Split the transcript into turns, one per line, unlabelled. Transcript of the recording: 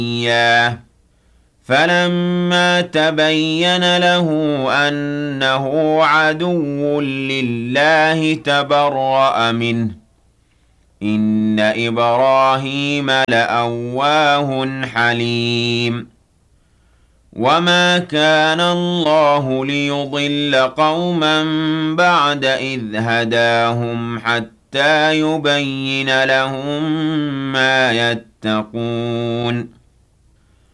إياه فلما تبين له أنه عدو لله تبرأ منه إن إبراهيم لأواه حليم وما كان الله ليضل قوما بعد إذ هداهم حتى يبين لهم ما يتقون